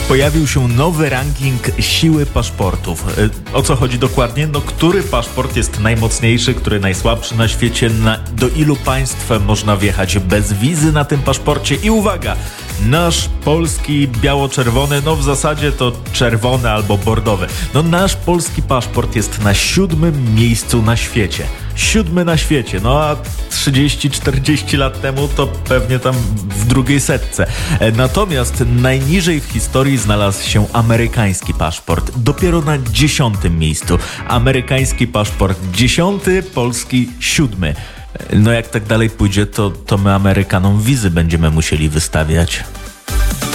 Pojawił się nowy ranking siły paszportów. O co chodzi dokładnie? No, który paszport jest najmocniejszy, który najsłabszy na świecie, do ilu państw można wjechać bez wizy na tym paszporcie i uwaga, nasz polski biało-czerwony, no w zasadzie to czerwony albo bordowy. No nasz polski paszport jest na 7. miejscu na świecie. 7. na świecie, no a 30-40 lat temu to pewnie tam w drugiej setce. Natomiast najniżej w historii znalazł się amerykański paszport. Dopiero na 10. miejscu. Amerykański paszport 10., polski 7. No jak tak dalej pójdzie, to my Amerykanom wizy będziemy musieli wystawiać.